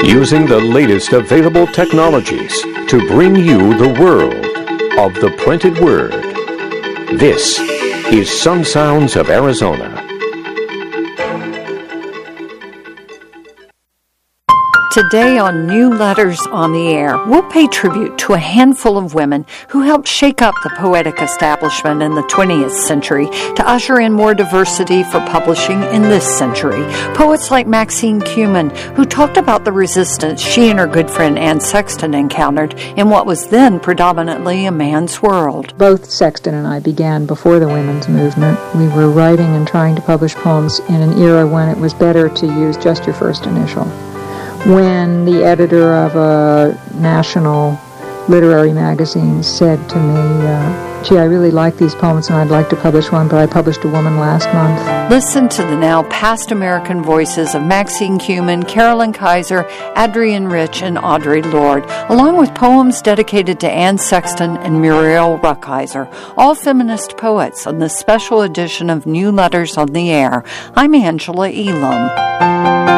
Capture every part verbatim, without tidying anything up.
Using the latest available technologies to bring you the world of the printed word. This is Some Sounds of Arizona. Today on New Letters on the Air, we'll pay tribute to a handful of women who helped shake up the poetic establishment in the twentieth century to usher in more diversity for publishing in this century. Poets like Maxine Kumin, who talked about the resistance she and her good friend Anne Sexton encountered in what was then predominantly a man's world. Both Sexton and I began before the women's movement. We were writing and trying to publish poems in an era when it was better to use just your first initial. When the editor of a national literary magazine said to me, uh, gee, I really like these poems and I'd like to publish one, but I published a woman last month. Listen to the now past American voices of Maxine Kumin, Carolyn Kaiser, Adrienne Rich, and Audre Lorde, along with poems dedicated to Anne Sexton and Muriel Rukeyser, all feminist poets on this special edition of New Letters on the Air. I'm Angela Elam.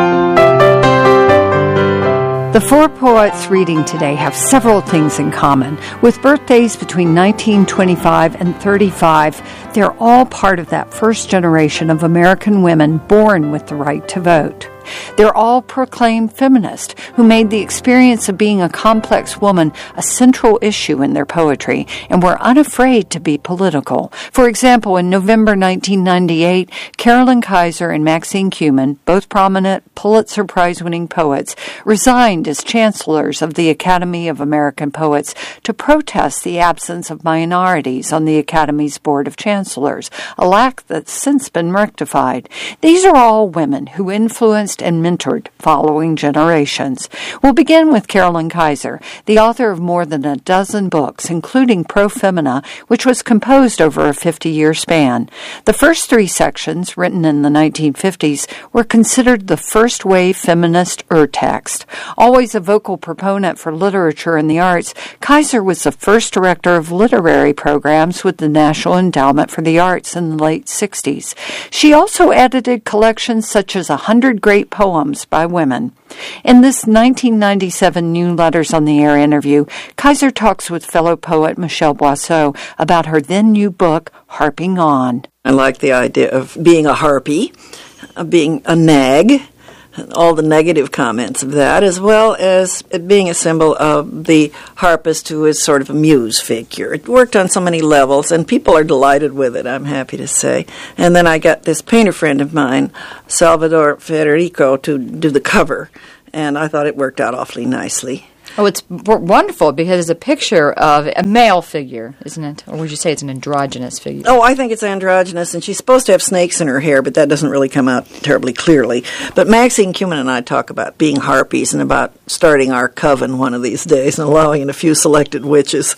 The four poets reading today have several things in common. With birthdays between nineteen twenty-five and thirty-five, they're all part of that first generation of American women born with the right to vote. They're all proclaimed feminists who made the experience of being a complex woman a central issue in their poetry and were unafraid to be political. For example, in November nineteen ninety-eight, Carolyn Kaiser and Maxine Kumin, both prominent Pulitzer Prize-winning poets, resigned as chancellors of the Academy of American Poets to protest the absence of minorities on the Academy's Board of Chancellors, a lack that's since been rectified. These are all women who influenced and mentored following generations. We'll begin with Carolyn Kaiser, the author of more than a dozen books, including Pro Femina, which was composed over a fifty-year span. The first three sections, written in the nineteen fifties, were considered the first-wave feminist ur-text. Always a vocal proponent for literature and the arts, Kaiser was the first director of literary programs with the National Endowment for the Arts in the late sixties. She also edited collections such as A Hundred Great Poems by Women. In this nineteen ninety-seven New Letters on the Air interview, Kaiser talks with fellow poet Michelle Boisseau about her then new book, Harping On. I like the idea of being a harpy, of being a nag, all the negative comments of that, as well as it being a symbol of the harpist who is sort of a muse figure. It worked on so many levels, and people are delighted with it, I'm happy to say. And then I got this painter friend of mine, Salvador Federico, to do the cover, and I thought it worked out awfully nicely. Oh, it's w- wonderful because it's a picture of a male figure, isn't it? Or would you say it's an androgynous figure? Oh, I think it's androgynous, and she's supposed to have snakes in her hair, but that doesn't really come out terribly clearly. But Maxine Kumin and I talk about being harpies and about starting our coven one of these days and allowing in a few selected witches.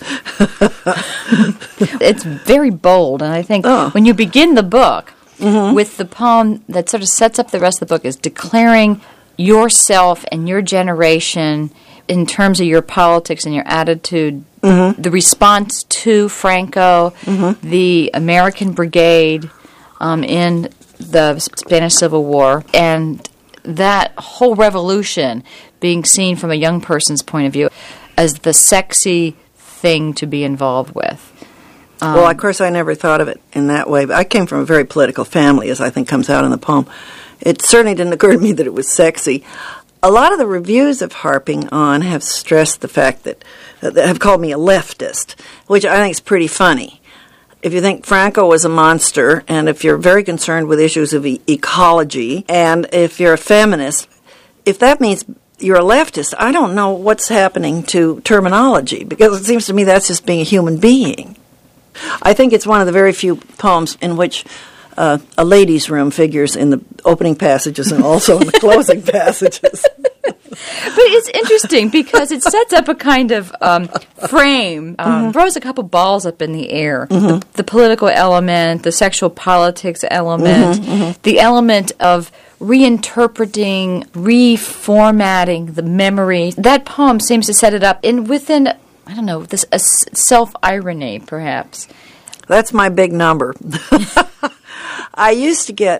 It's very bold, and I think oh. when you begin the book mm-hmm. with the poem that sort of sets up the rest of the book is declaring yourself and your generation in terms of your politics and your attitude, mm-hmm. the response to Franco, mm-hmm. the American Brigade um, in the Spanish Civil War, and that whole revolution being seen from a young person's point of view as the sexy thing to be involved with. Um, well, of course, I never thought of it in that way. But I came from a very political family, as I think comes out in the poem. It certainly didn't occur to me that it was sexy. A lot of the reviews of Harping On have stressed the fact that, uh, that have called me a leftist, which I think is pretty funny. If you think Franco was a monster, and if you're very concerned with issues of e- ecology, and if you're a feminist, if that means you're a leftist, I don't know what's happening to terminology, because it seems to me that's just being a human being. I think it's one of the very few poems in which Uh, a ladies' room figures in the opening passages and also in the closing passages. But it's interesting because it sets up a kind of um, frame, um, mm-hmm. throws a couple balls up in the air. Mm-hmm. The, the political element, the sexual politics element, mm-hmm, mm-hmm. the element of reinterpreting, reformatting the memory. That poem seems to set it up in within, I don't know, this a self-irony, perhaps. That's my big number. I used to get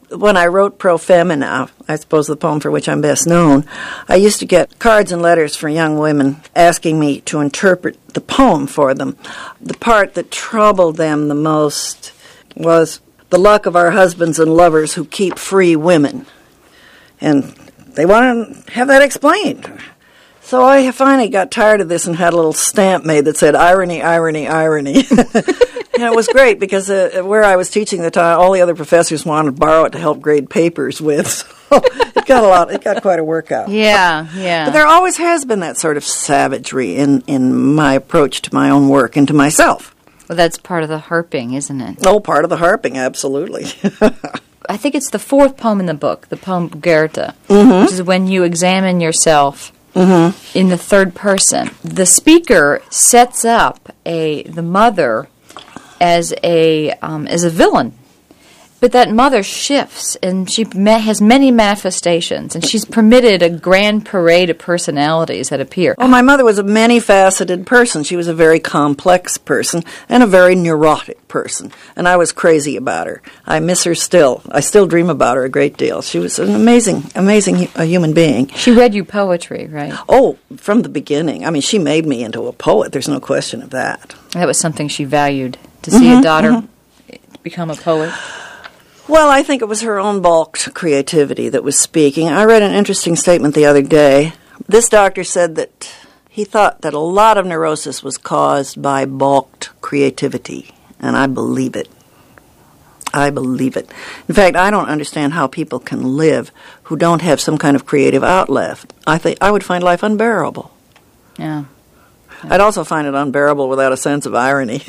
when I wrote Pro Femina, I suppose the poem for which I'm best known, I used to get cards and letters from young women asking me to interpret the poem for them. The part that troubled them the most was the luck of our husbands and lovers who keep free women. And they want to have that explained. So I finally got tired of this and had a little stamp made that said, irony, irony, irony. And it was great because uh, where I was teaching the time, all the other professors wanted to borrow it to help grade papers with. So it got a lot, it got quite a workout. Yeah, yeah. But there always has been that sort of savagery in, in my approach to my own work and to myself. Well, that's part of the harping, isn't it? Oh, part of the harping, absolutely. I think it's the fourth poem in the book, the poem Goethe, mm-hmm. which is when you examine yourself mm-hmm. in the third person. The speaker sets up a the mother as a um, as a villain, but that mother shifts, and she ma- has many manifestations, and she's permitted a grand parade of personalities that appear. Well, my mother was a many-faceted person. She was a very complex person and a very neurotic person, and I was crazy about her. I miss her still. I still dream about her a great deal. She was an amazing, amazing hu- a human being. She read you poetry, right? Oh, from the beginning. I mean, she made me into a poet. There's no question of that. That was something she valued, to see mm-hmm, a daughter mm-hmm. become a poet. Well, I think it was her own balked creativity that was speaking. I read an interesting statement the other day. This doctor said that he thought that a lot of neurosis was caused by balked creativity, and I believe it. I believe it. In fact, I don't understand how people can live who don't have some kind of creative outlet. I think I would find life unbearable. Yeah. yeah. I'd also find it unbearable without a sense of irony.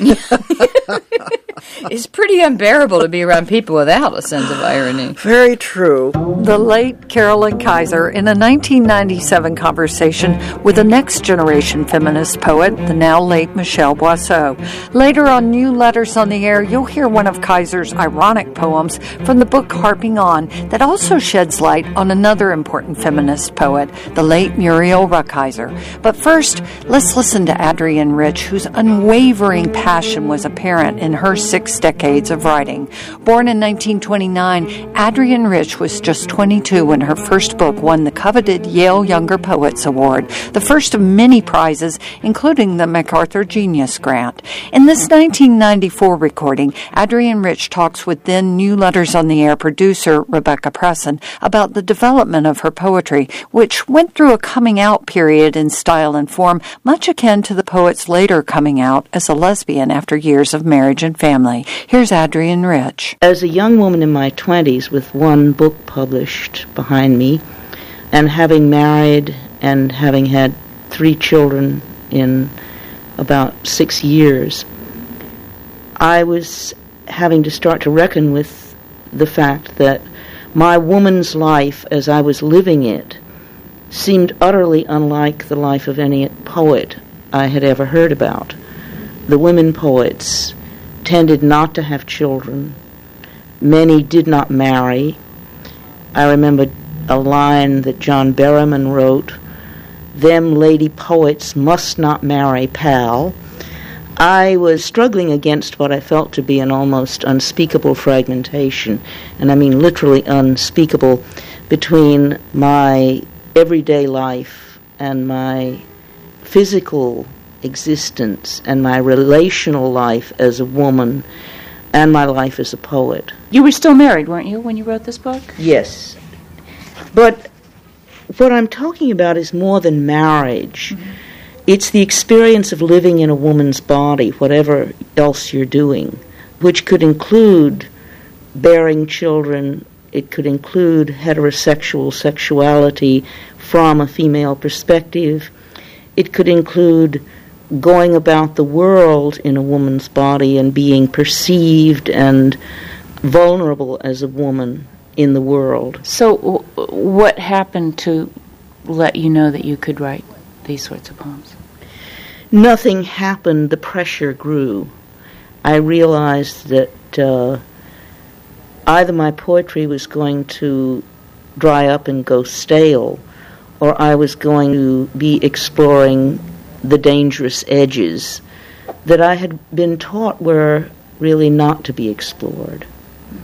It's pretty unbearable to be around people without a sense of irony. Very true. The late Carolyn Kaiser, in a nineteen ninety-seven conversation with a next-generation feminist poet, the now late Michelle Boisseau. Later on New Letters on the Air, you'll hear one of Kaiser's ironic poems from the book Harping On that also sheds light on another important feminist poet, the late Muriel Rukeyser. But first, let's listen to Adrienne Rich, whose unwavering passion was apparent in her six decades of writing. Born in nineteen twenty-nine, Adrienne Rich was just twenty-two when her first book won the coveted Yale Younger Poets Award, the first of many prizes, including the MacArthur Genius Grant. In this nineteen ninety-four recording, Adrienne Rich talks with then New Letters on the Air producer Rebecca Presson about the development of her poetry, which went through a coming out period in style and form much akin to the poet's later coming out as a lesbian after years of marriage and family. Here's Adrienne Rich. As a young woman in my twenties with one book published behind me, and having married and having had three children in about six years, I was having to start to reckon with the fact that my woman's life as I was living it seemed utterly unlike the life of any poet I had ever heard about. The women poets tended not to have children. Many did not marry. I remember a line that John Berryman wrote, "Them lady poets must not marry, pal." I was struggling against what I felt to be an almost unspeakable fragmentation, and I mean literally unspeakable, between my everyday life and my physical existence and my relational life as a woman and my life as a poet. You were still married, weren't you, when you wrote this book? Yes. But what I'm talking about is more than marriage. Mm-hmm. It's the experience of living in a woman's body, whatever else you're doing, which could include bearing children. It could include heterosexual sexuality from a female perspective. It could include going about the world in a woman's body and being perceived and vulnerable as a woman in the world. So w- what happened to let you know that you could write these sorts of poems? Nothing happened. The pressure grew. I realized that uh, either my poetry was going to dry up and go stale, or I was going to be exploring the dangerous edges that I had been taught were really not to be explored.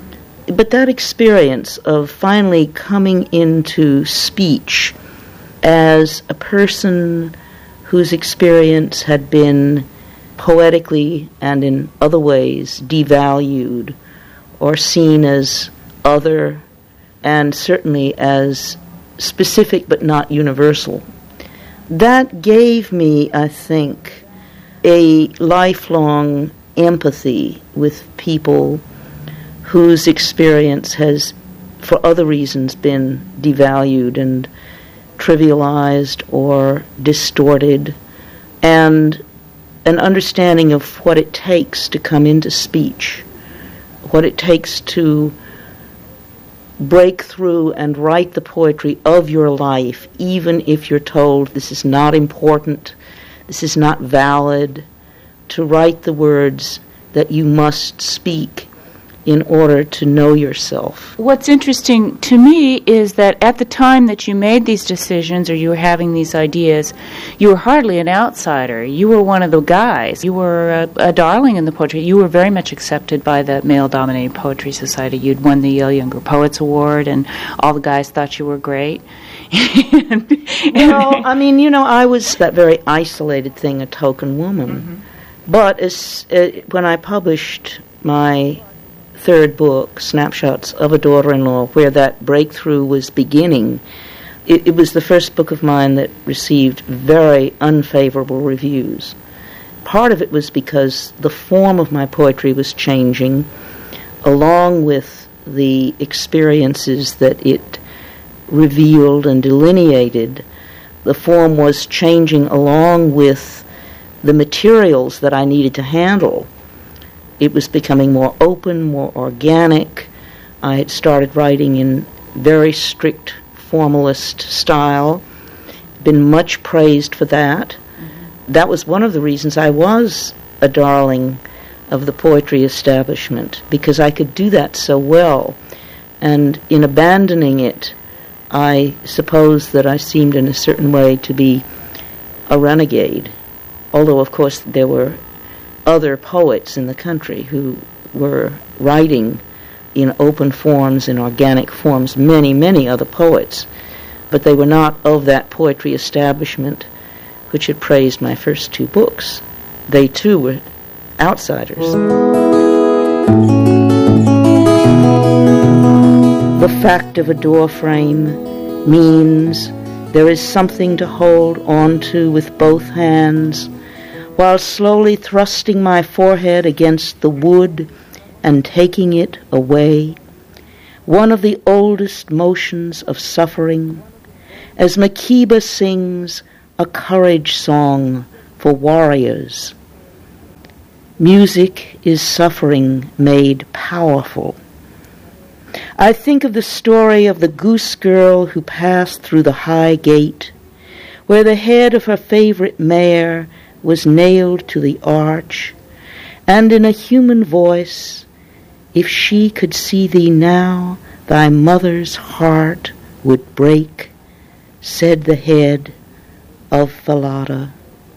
but that experience of finally coming into speech as a person whose experience had been poetically and in other ways devalued or seen as other and certainly as specific but not universal. That gave me, I think, a lifelong empathy with people whose experience has, for other reasons, been devalued and trivialized or distorted, and an understanding of what it takes to come into speech, what it takes to break through and write the poetry of your life, even if you're told this is not important, this is not valid, to write the words that you must speak in order to know yourself. What's interesting to me is that at the time that you made these decisions or you were having these ideas, you were hardly an outsider. You were one of the guys. You were a, a darling in the poetry. You were very much accepted by the male-dominated poetry society. You'd won the Yale Younger Poets Award, and all the guys thought you were great. and, well, I mean, you know, I was that very isolated thing, a token woman. Mm-hmm. But as, uh, when I published my third book, Snapshots of a Daughter-in-Law, where that breakthrough was beginning, it, it was the first book of mine that received very unfavorable reviews. Part of it was because the form of my poetry was changing, along with the experiences that it revealed and delineated. The form was changing along with the materials that I needed to handle. It was becoming more open, more organic. I had started writing in very strict formalist style, been much praised for that. Mm-hmm. That was one of the reasons I was a darling of the poetry establishment, because I could do that so well. And in abandoning it, I suppose that I seemed in a certain way to be a renegade, although of course there were other poets in the country who were writing in open forms, in organic forms, many, many other poets, but they were not of that poetry establishment which had praised my first two books. They too were outsiders. The fact of a door frame means there is something to hold on to with both hands, while slowly thrusting my forehead against the wood and taking it away, one of the oldest motions of suffering, as Makeba sings a courage song for warriors. Music is suffering made powerful. I think of the story of the goose girl who passed through the high gate, where the head of her favorite mare was nailed to the arch, and in a human voice, if she could see thee now, thy mother's heart would break, said the head of Falada.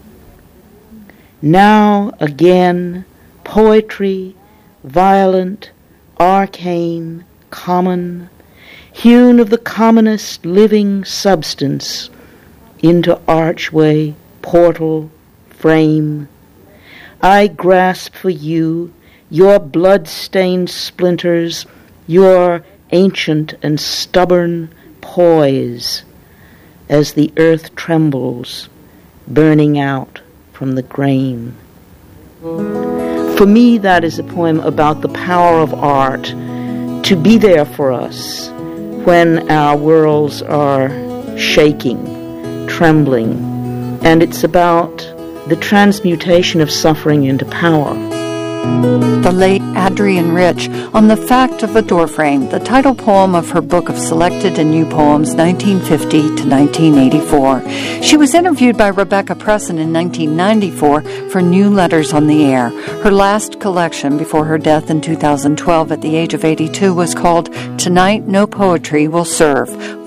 Now again, poetry, violent, arcane, common, hewn of the commonest living substance, into archway, portal, frame. I grasp for you your blood-stained splinters, your ancient and stubborn poise, as the earth trembles, burning out from the grain. For me, that is a poem about the power of art to be there for us when our worlds are shaking, trembling, and it's about the transmutation of suffering into power. The late Adrienne Rich on The Fact of a Doorframe, the title poem of her book of selected and new poems, nineteen fifty to nineteen eighty-four. She was interviewed by Rebecca Presson in nineteen ninety-four for New Letters on the Air. Her last collection before her death in two thousand twelve at the age of eighty-two was called Tonight No Poetry Will Serve,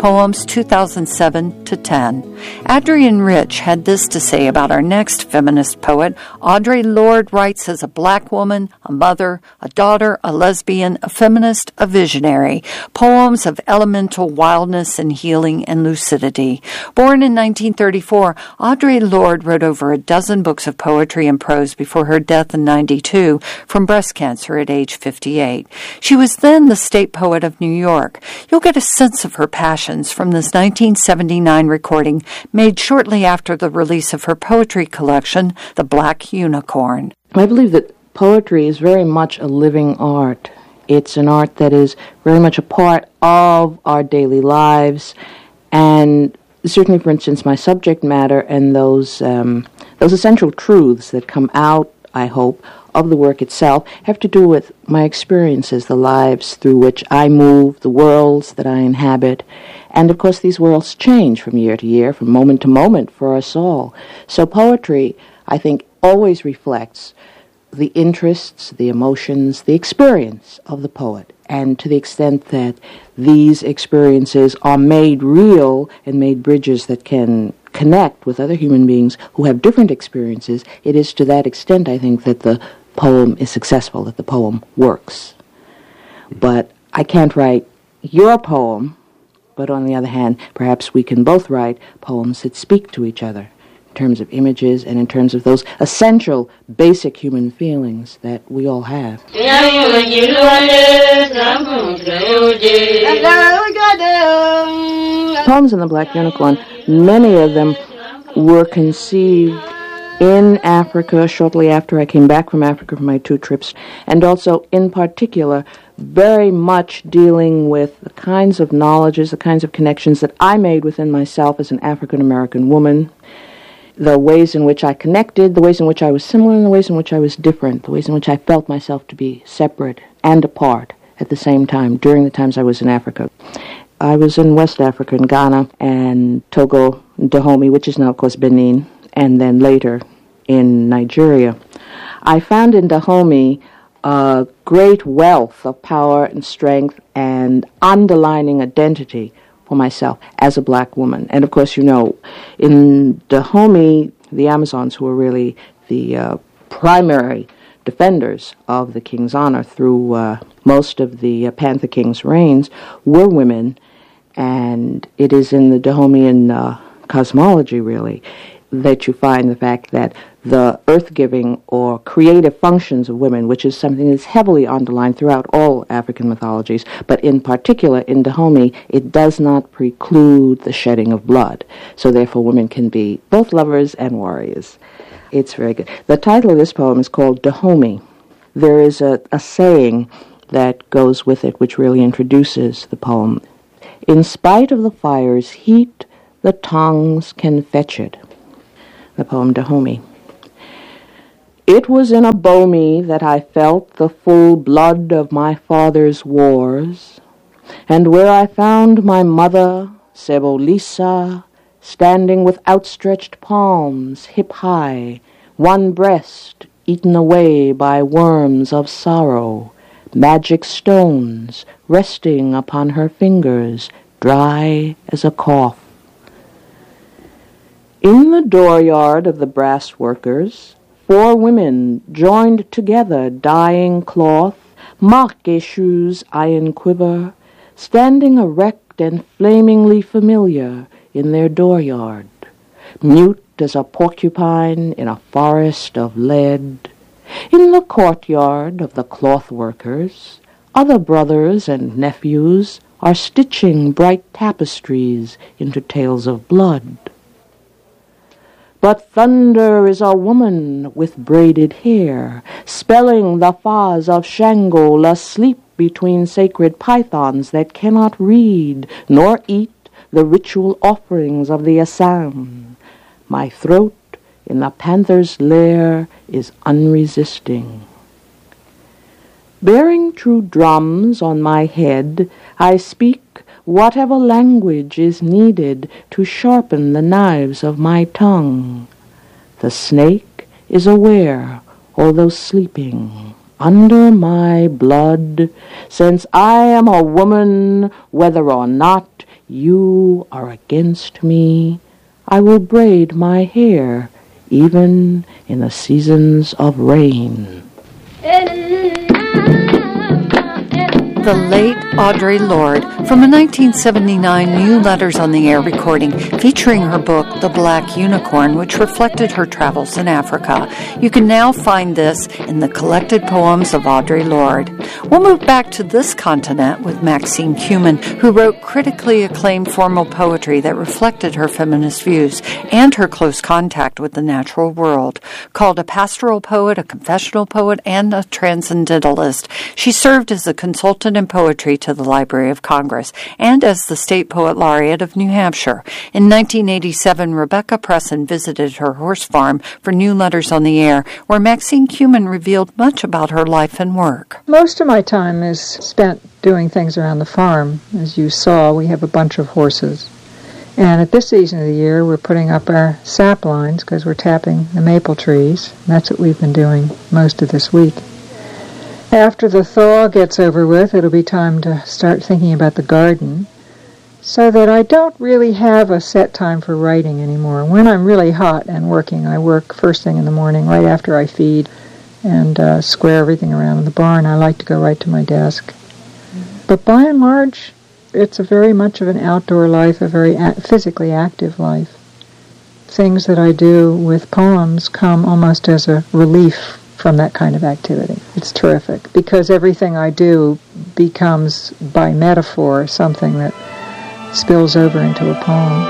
Poems two thousand seven to ten. Adrienne Rich had this to say about our next feminist poet. Audre Lorde writes as a black woman, a mother, a daughter, a lesbian, a feminist, a visionary. Poems of elemental wildness and healing and lucidity. Born in nineteen thirty-four, Audre Lorde wrote over a dozen books of poetry and prose before her death in ninety-two from breast cancer at age fifty-eight. She was then the state poet of New York. You'll get a sense of her passions from this nineteen seventy-nine recording made shortly after the release of her poetry collection, The Black Unicorn. I believe that poetry is very much a living art. It's an art that is very much a part of our daily lives, and certainly, for instance, my subject matter and those um, those essential truths that come out, I hope, of the work itself have to do with my experiences, the lives through which I move, the worlds that I inhabit. And, of course, these worlds change from year to year, from moment to moment for us all. So poetry, I think, always reflects the interests, the emotions, the experience of the poet. And to the extent that these experiences are made real and made bridges that can connect with other human beings who have different experiences, it is to that extent, I think, that the poem is successful, that the poem works. But I can't write your poem, but on the other hand, perhaps we can both write poems that speak to each other in terms of images and in terms of those essential, basic human feelings that we all have. Poems in The Black Unicorn, many of them were conceived in Africa shortly after I came back from Africa from my two trips, and also in particular very much dealing with the kinds of knowledges, the kinds of connections that I made within myself as an African-American woman, the ways in which I connected, the ways in which I was similar, and the ways in which I was different, the ways in which I felt myself to be separate and apart at the same time during the times I was in Africa. I was in West Africa, in Ghana, and Togo, Dahomey, which is now, of course, Benin, and then later in Nigeria. I found in Dahomey a great wealth of power and strength and underlining identity for myself as a black woman. And of course, you know, in Dahomey, the Amazons, who were really the uh, primary defenders of the king's honor through uh, most of the uh, Panther King's reigns, were women. And it is in the Dahomeyan uh, cosmology, really, that you find the fact that the earth-giving or creative functions of women, which is something that's heavily underlined throughout all African mythologies, but in particular in Dahomey, it does not preclude the shedding of blood. So therefore women can be both lovers and warriors. It's very good. The title of this poem is called Dahomey. There is a, a saying that goes with it which really introduces the poem. In spite of the fire's heat, the tongues can fetch it. The poem Dahomey. It was in Abomi that I felt the full blood of my father's wars, and where I found my mother, Sebolisa, standing with outstretched palms, hip high, one breast eaten away by worms of sorrow, magic stones resting upon her fingers, dry as a cough. In the dooryard of the brass workers, four women joined together, dyeing cloth, Mark-Eshu's iron quiver, standing erect and flamingly familiar in their dooryard, mute as a porcupine in a forest of lead. In the courtyard of the cloth workers, other brothers and nephews are stitching bright tapestries into tales of blood. But thunder is a woman with braided hair, spelling the Fas of Shango, asleep between sacred pythons that cannot read nor eat the ritual offerings of the Assam. My throat in the panther's lair is unresisting. Bearing true drums on my head, I speak whatever language is needed to sharpen the knives of my tongue. The snake is aware, although sleeping, under my blood, since I am a woman, whether or not you are against me, I will braid my hair, even in the seasons of rain. The late Audre Lorde from a nineteen seventy-nine New Letters on the Air recording featuring her book, The Black Unicorn, which reflected her travels in Africa. You can now find this in the collected poems of Audre Lorde. We'll move back to this continent with Maxine Kumin, who wrote critically acclaimed formal poetry that reflected her feminist views and her close contact with the natural world. Called a pastoral poet, a confessional poet, and a transcendentalist, she served as a consultant in poetry to the Library of Congress and as the State Poet Laureate of New Hampshire. In nineteen eighty-seven, Rebecca Presson visited her horse farm for New Letters on the Air, where Maxine Kumin revealed much about her life and work. Most of my time is spent doing things around the farm. As you saw, we have a bunch of horses. And at this season of the year, we're putting up our sap lines because we're tapping the maple trees. That's what we've been doing most of this week. After the thaw gets over with, it'll be time to start thinking about the garden, so that I don't really have a set time for writing anymore. When I'm really hot and working, I work first thing in the morning, right after I feed and uh, square everything around in the barn. I like to go right to my desk. Mm-hmm. But by and large, it's a very much of an outdoor life, a very a- physically active life. Things that I do with poems come almost as a relief from that kind of activity. It's terrific, because everything I do becomes, by metaphor, something that spills over into a poem.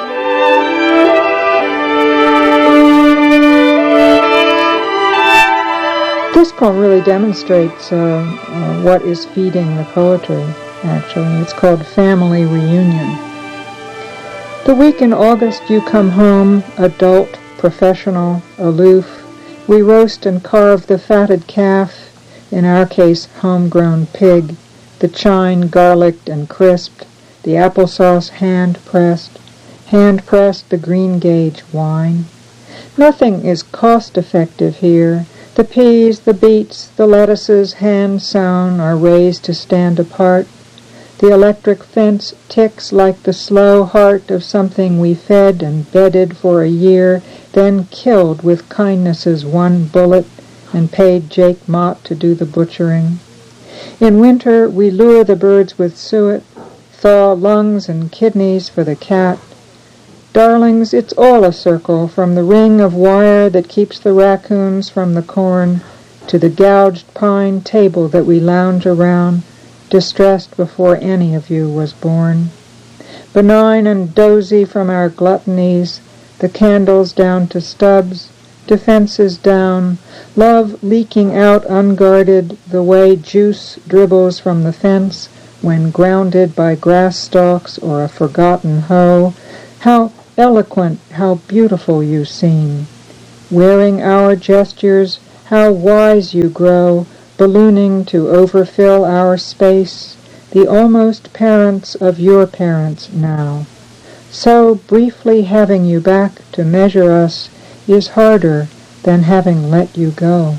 This poem really demonstrates uh, uh, what is feeding the poetry, actually. It's called Family Reunion. The week in August you come home, adult, professional, aloof. We roast and carve the fatted calf, in our case homegrown pig, the chine garlicked and crisped, the applesauce hand-pressed, hand-pressed the green gauge wine. Nothing is cost-effective here. The peas, the beets, the lettuces, hand-sown, are raised to stand apart. The electric fence ticks like the slow heart of something we fed and bedded for a year, then killed with kindness's one bullet and paid Jake Mott to do the butchering. In winter we lure the birds with suet, thaw lungs and kidneys for the cat. Darlings, it's all a circle, from the ring of wire that keeps the raccoons from the corn to the gouged pine table that we lounge around, distressed before any of you was born. Benign and dozy from our gluttonies, the candles down to stubs, defenses down, love leaking out unguarded the way juice dribbles from the fence when grounded by grass stalks or a forgotten hoe. How eloquent, how beautiful you seem. Wearing our gestures, how wise you grow, ballooning to overfill our space, the almost parents of your parents now. So briefly having you back to measure us is harder than having let you go.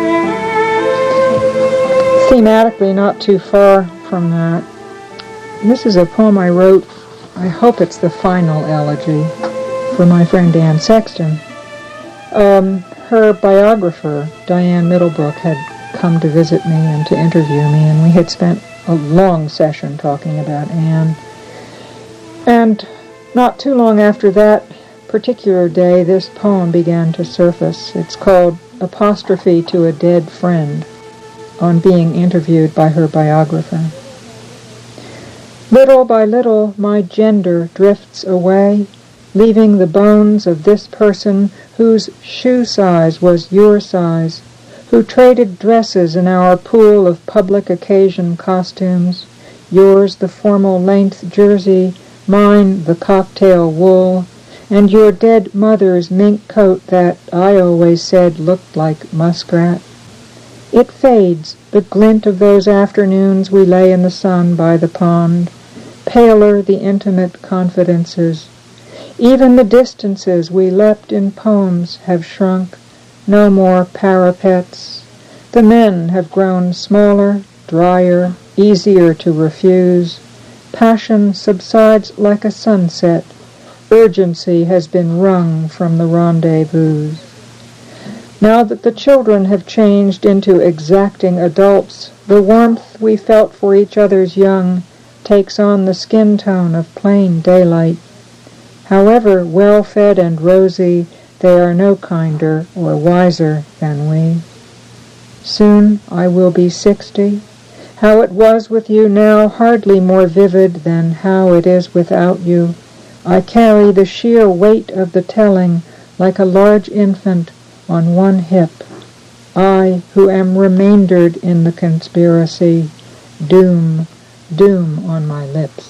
Thematically, not too far from that, this is a poem I wrote, I hope it's the final elegy, for my friend Anne Sexton. Um, her biographer, Diane Middlebrook, had come to visit me and to interview me, and we had spent a long session talking about Anne. And not too long after that particular day, this poem began to surface. It's called Apostrophe to a Dead Friend, on being interviewed by her biographer. Little by little, my gender drifts away, leaving the bones of this person whose shoe size was your size, who traded dresses in our pool of public occasion costumes, yours the formal length jersey, mine the cocktail wool, and your dead mother's mink coat that I always said looked like muskrat. It fades, the glint of those afternoons we lay in the sun by the pond, paler the intimate confidences. Even the distances we leapt in poems have shrunk, no more parapets. The men have grown smaller, drier, easier to refuse. Passion subsides like a sunset. Urgency has been wrung from the rendezvous. Now that the children have changed into exacting adults, the warmth we felt for each other's young takes on the skin tone of plain daylight. However well-fed and rosy, they are no kinder or wiser than we. Soon I will be sixty. How it was with you now, hardly more vivid than how it is without you. I carry the sheer weight of the telling like a large infant on one hip. I, who am remaindered in the conspiracy, doom, doom on my lips.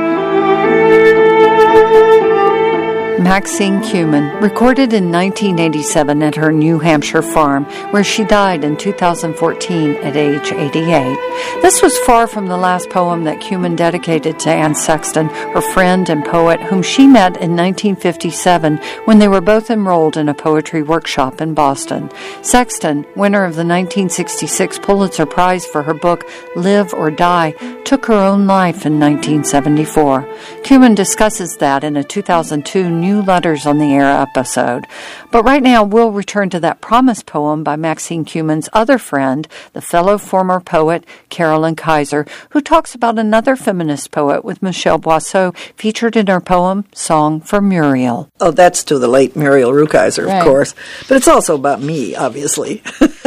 Maxine Kumin, recorded in nineteen eighty-seven at her New Hampshire farm, where she died in two thousand fourteen at age eighty-eight. This was far from the last poem that Kumin dedicated to Anne Sexton, her friend and poet, whom she met in nineteen fifty-seven when they were both enrolled in a poetry workshop in Boston. Sexton, winner of the nineteen sixty-six Pulitzer Prize for her book Live or Die, took her own life in nineteen seventy-four. Kumin discusses that in a two thousand two New Letters on the Air episode. But right now, we'll return to that promise poem by Maxine Kumin's other friend, the fellow former poet Carolyn Kaiser, who talks about another feminist poet with Michelle Boisseau, featured in her poem Song for Muriel. Oh, that's to the late Muriel Rukeyser, Right. of course. But it's also about me, obviously.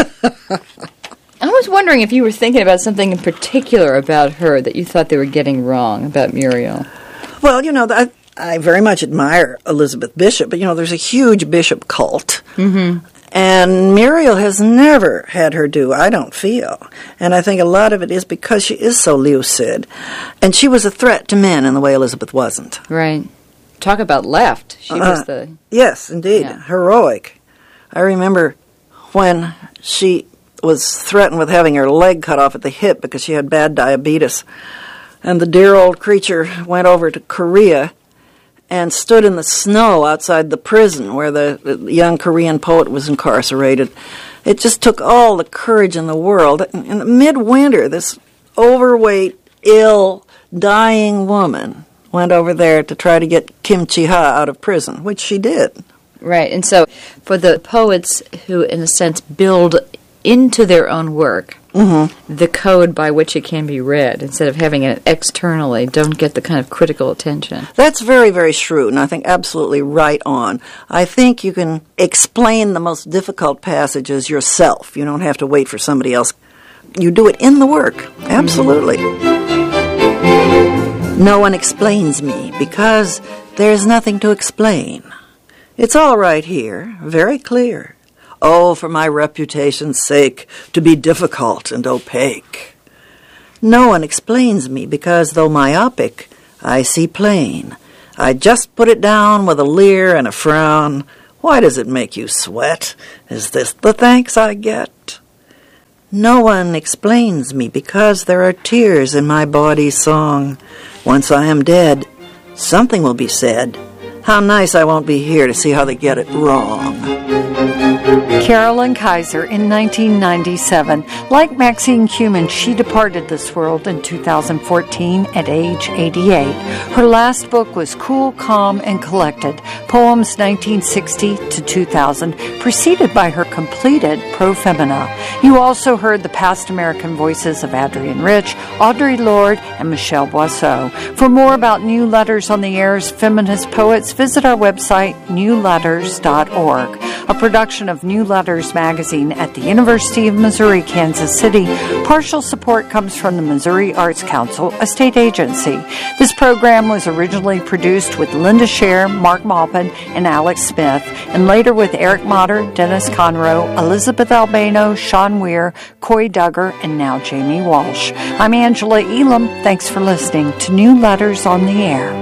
I was wondering if you were thinking about something in particular about her that you thought they were getting wrong about Muriel. Well, you know, I, I very much admire Elizabeth Bishop, but, you know, there's a huge Bishop cult. Mm-hmm. And Muriel has never had her due, I don't feel. And I think a lot of it is because she is so lucid. And she was a threat to men in the way Elizabeth wasn't. Right. Talk about left. She Uh, was the... Yes, indeed. Yeah. Heroic. I remember when she was threatened with having her leg cut off at the hip because she had bad diabetes. And the dear old creature went over to Korea and stood in the snow outside the prison where the, the young Korean poet was incarcerated. It just took all the courage in the world. In midwinter, this overweight, ill, dying woman went over there to try to get Kim Chi-ha out of prison, which she did. Right. And so for the poets who, in a sense, build into their own work Mm-hmm. the code by which it can be read, instead of having it externally, don't get the kind of critical attention. That's very, very shrewd, and I think absolutely right on. I think you can explain the most difficult passages yourself. You don't have to wait for somebody else. You do it in the work. Absolutely. Mm-hmm. No one explains me because there's nothing to explain. It's all right here, very clear. Oh, for my reputation's sake, to be difficult and opaque. No one explains me because, though myopic, I see plain. I just put it down with a leer and a frown. Why does it make you sweat? Is this the thanks I get? No one explains me because there are tears in my body's song. Once I am dead, something will be said. How nice I won't be here to see how they get it wrong. Carolyn Kaiser in nineteen ninety-seven. Like Maxine Kumin, she departed this world in two thousand fourteen at age eighty-eight. Her last book was Cool, Calm, and Collected, Poems nineteen sixty to two thousand, preceded by her completed Pro Femina. You also heard the past American voices of Adrienne Rich, Audre Lorde, and Michelle Boisseau. For more about New Letters on the Air's feminist poets, visit our website, new letters dot org. A production of New Letters magazine at the University of Missouri, Kansas City. Partial support comes from the Missouri Arts Council, a state agency. This program was originally produced with Linda Scher, Mark Maupin, and Alex Smith, and later with Eric Motter, Dennis Conroe, Elizabeth Albano, Sean Weir, Coy Duggar, and now Jamie Walsh. I'm Angela Elam. Thanks for listening to New Letters on the Air.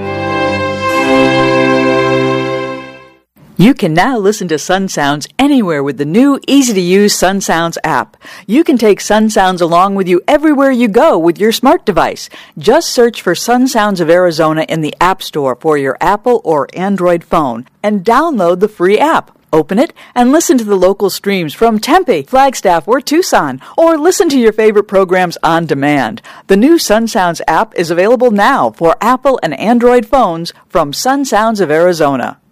You can now listen to Sun Sounds anywhere with the new, easy-to-use Sun Sounds app. You can take Sun Sounds along with you everywhere you go with your smart device. Just search for Sun Sounds of Arizona in the App Store for your Apple or Android phone and download the free app. Open it and listen to the local streams from Tempe, Flagstaff, or Tucson, or listen to your favorite programs on demand. The new Sun Sounds app is available now for Apple and Android phones from Sun Sounds of Arizona.